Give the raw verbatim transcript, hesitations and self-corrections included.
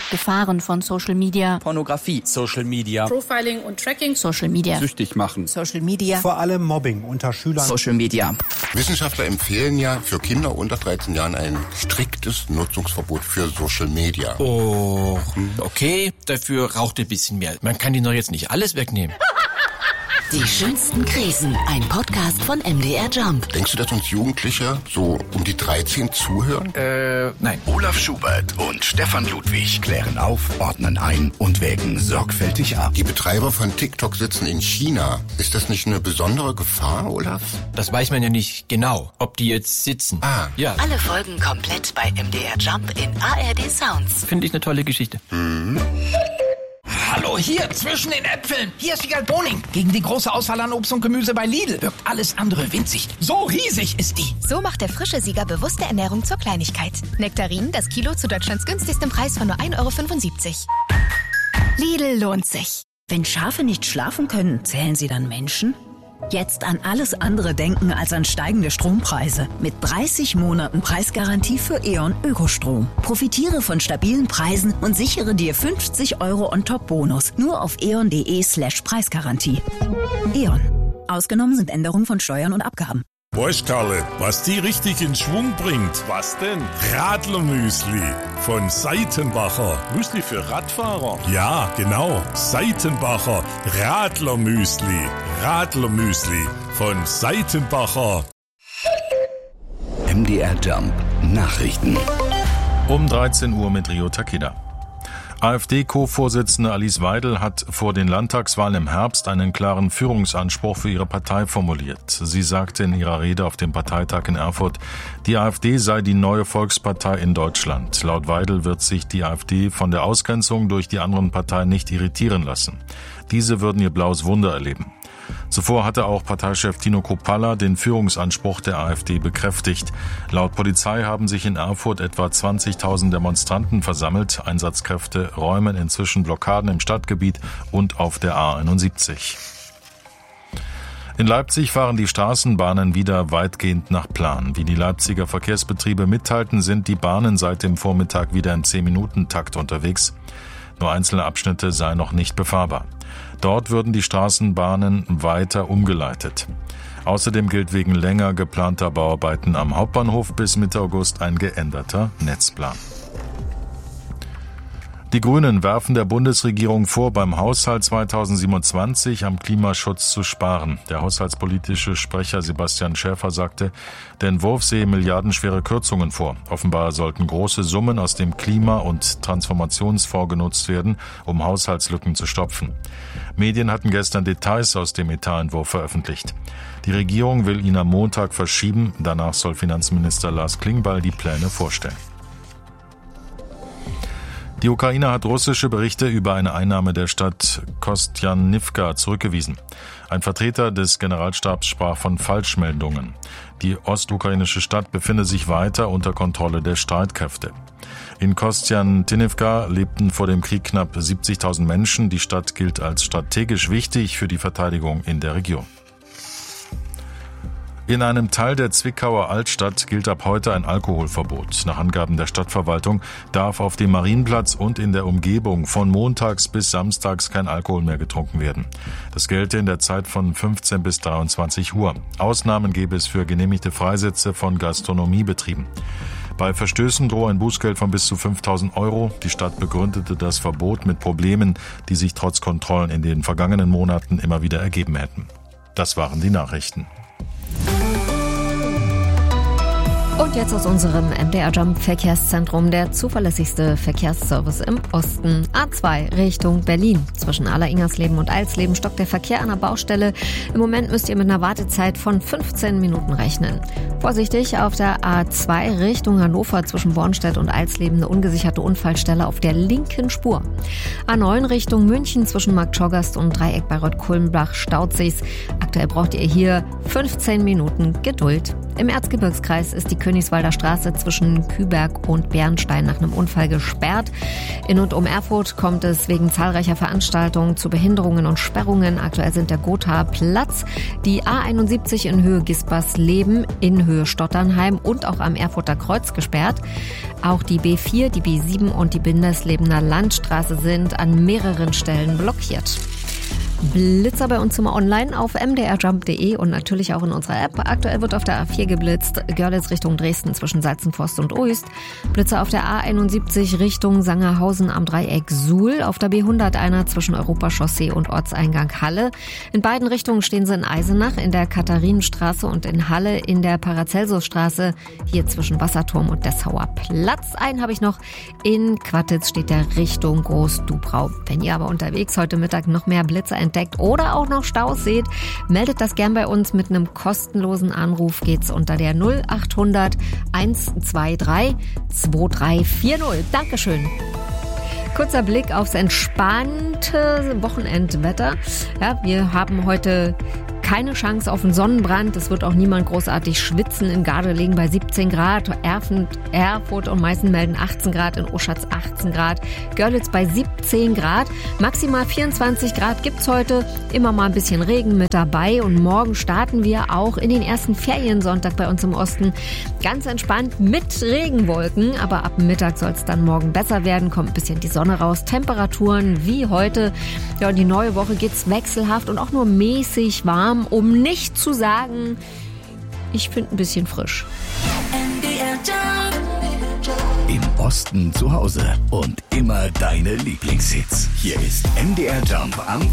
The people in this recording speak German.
Gefahren von Social Media. Pornografie. Social Media. Profiling und Tracking. Social Media. Süchtig machen. Social Media. Vor allem Mobbing unter Schülern. Social Media. Wissenschaftler empfehlen ja für Kinder unter dreizehn Jahren ein striktes Nutzungsverbot für Social Media. Oh, okay, dafür raucht ein bisschen mehr. Man kann ihnen doch jetzt nicht alles wegnehmen. Die schönsten Krisen, ein Podcast von M D R Jump. Denkst du, dass uns Jugendliche so um die dreizehn zuhören? Äh, nein. Olaf Schubert und Stefan Ludwig klären auf, ordnen ein und wägen sorgfältig ab. Die Betreiber von TikTok sitzen in China. Ist das nicht eine besondere Gefahr, Olaf? Das weiß man ja nicht genau, ob die jetzt sitzen. Ah. Ja. Alle Folgen komplett bei M D R Jump in A R D Sounds. Finde ich eine tolle Geschichte. Mhm. Hallo, hier, zwischen den Äpfeln. Hier ist Wiegald Boning. Gegen die große Auswahl an Obst und Gemüse bei Lidl wirkt alles andere winzig. So riesig ist die. So macht der frische Sieger bewusste Ernährung zur Kleinigkeit. Nektarinen, das Kilo zu Deutschlands günstigstem Preis von nur ein Euro fünfundsiebzig. Lidl lohnt sich. Wenn Schafe nicht schlafen können, zählen sie dann Menschen? Jetzt an alles andere denken als an steigende Strompreise. Mit dreißig Monaten Preisgarantie für E.ON Ökostrom. Profitiere von stabilen Preisen und sichere dir fünfzig Euro On-Top-Bonus. Nur auf eon.de slash Preisgarantie. E.ON. Ausgenommen sind Änderungen von Steuern und Abgaben. Weißt Karle, was die richtig in Schwung bringt? Was denn? Radlermüsli von Seitenbacher. Müsli für Radfahrer? Ja, genau. Seitenbacher Radlermüsli. Radlermüsli von Seitenbacher. M D R Jump Nachrichten. Um dreizehn Uhr mit Rio Takeda. AfD-Co-Vorsitzende Alice Weidel hat vor den Landtagswahlen im Herbst einen klaren Führungsanspruch für ihre Partei formuliert. Sie sagte in ihrer Rede auf dem Parteitag in Erfurt, die AfD sei die neue Volkspartei in Deutschland. Laut Weidel wird sich die AfD von der Ausgrenzung durch die anderen Parteien nicht irritieren lassen. Diese würden ihr blaues Wunder erleben. Zuvor hatte auch Parteichef Tino Kruppalla den Führungsanspruch der AfD bekräftigt. Laut Polizei haben sich in Erfurt etwa zwanzigtausend Demonstranten versammelt. Einsatzkräfte räumen inzwischen Blockaden im Stadtgebiet und auf der A einundsiebzig. In Leipzig fahren die Straßenbahnen wieder weitgehend nach Plan. Wie die Leipziger Verkehrsbetriebe mitteilten, sind die Bahnen seit dem Vormittag wieder im zehn-Minuten-Takt unterwegs. Nur einzelne Abschnitte seien noch nicht befahrbar. Dort würden die Straßenbahnen weiter umgeleitet. Außerdem gilt wegen länger geplanter Bauarbeiten am Hauptbahnhof bis Mitte August ein geänderter Netzplan. Die Grünen werfen der Bundesregierung vor, beim Haushalt zweitausendsiebenundzwanzig am Klimaschutz zu sparen. Der haushaltspolitische Sprecher Sebastian Schäfer sagte, der Entwurf sehe milliardenschwere Kürzungen vor. Offenbar sollten große Summen aus dem Klima- und Transformationsfonds genutzt werden, um Haushaltslücken zu stopfen. Medien hatten gestern Details aus dem Etatentwurf veröffentlicht. Die Regierung will ihn am Montag verschieben. Danach soll Finanzminister Lars Klingbeil die Pläne vorstellen. Die Ukraine hat russische Berichte über eine Einnahme der Stadt Kostjanivka zurückgewiesen. Ein Vertreter des Generalstabs sprach von Falschmeldungen. Die ostukrainische Stadt befinde sich weiter unter Kontrolle der Streitkräfte. In Kostjanivka lebten vor dem Krieg knapp siebzigtausend Menschen. Die Stadt gilt als strategisch wichtig für die Verteidigung in der Region. In einem Teil der Zwickauer Altstadt gilt ab heute ein Alkoholverbot. Nach Angaben der Stadtverwaltung darf auf dem Marienplatz und in der Umgebung von montags bis samstags kein Alkohol mehr getrunken werden. Das gelte in der Zeit von fünfzehn bis dreiundzwanzig Uhr. Ausnahmen gäbe es für genehmigte Freisätze von Gastronomiebetrieben. Bei Verstößen drohe ein Bußgeld von bis zu fünftausend Euro. Die Stadt begründete das Verbot mit Problemen, die sich trotz Kontrollen in den vergangenen Monaten immer wieder ergeben hätten. Das waren die Nachrichten. Und jetzt aus unserem M D R Jump Verkehrszentrum der zuverlässigste Verkehrsservice im Osten. A zwei Richtung Berlin. Zwischen Aller-Ingersleben und Alsleben stockt der Verkehr an der Baustelle. Im Moment müsst ihr mit einer Wartezeit von fünfzehn Minuten rechnen. Vorsichtig, auf der A zwei Richtung Hannover zwischen Bornstedt und Alsleben eine ungesicherte Unfallstelle auf der linken Spur. A neun Richtung München zwischen Marktschorgast und Dreieck bei Röttkulmbach staut sich's. Aktuell braucht ihr hier fünfzehn Minuten Geduld. Im Erzgebirgskreis ist die Königswalder Straße zwischen Küberg und Bernstein nach einem Unfall gesperrt. In und um Erfurt kommt es wegen zahlreicher Veranstaltungen zu Behinderungen und Sperrungen. Aktuell sind der Gothaer Platz, die A einundsiebzig in Höhe Gispersleben, in Höhe Stotternheim und auch am Erfurter Kreuz gesperrt. Auch die B vier, die B sieben und die Bindeslebener Landstraße sind an mehreren Stellen blockiert. Blitzer bei uns immer online auf m d r jump punkt d e und natürlich auch in unserer App. Aktuell wird auf der A vier geblitzt, Görlitz Richtung Dresden zwischen Salzenforst und Uist. Blitzer auf der A einundsiebzig Richtung Sangerhausen am Dreieck Suhl. Auf der B hundert einer zwischen Europachaussee und Ortseingang Halle. In beiden Richtungen stehen sie in Eisenach, in der Katharinenstraße und in Halle in der Paracelsusstraße, hier zwischen Wasserturm und Dessauer Platz. Einen habe ich noch, in Quattitz steht der Richtung Groß-Dubrau. Wenn ihr aber unterwegs heute Mittag noch mehr Blitzer entdeckt oder auch noch Staus seht, meldet das gern bei uns mit einem kostenlosen Anruf. Geht's unter der null acht hundert eins zwei drei zwei drei vier null. Dankeschön. Kurzer Blick aufs entspannte Wochenendwetter. Ja, wir haben heute keine Chance auf einen Sonnenbrand. Es wird auch niemand großartig schwitzen. In Gardelegen bei siebzehn Grad. Erfurt und Meißen melden achtzehn Grad. In Oschatz achtzehn Grad. Görlitz bei siebzehn Grad. Maximal vierundzwanzig Grad gibt's heute. Immer mal ein bisschen Regen mit dabei. Und morgen starten wir auch in den ersten Feriensonntag bei uns im Osten. Ganz entspannt mit Regenwolken. Aber ab Mittag soll es dann morgen besser werden. Kommt ein bisschen die Sonne raus. Temperaturen wie heute. Ja, und die neue Woche geht's wechselhaft und auch nur mäßig warm. Um nicht zu sagen, ich finde ein bisschen frisch. Im Osten zu Hause und immer deine Lieblingshits. Hier ist M D R Jump am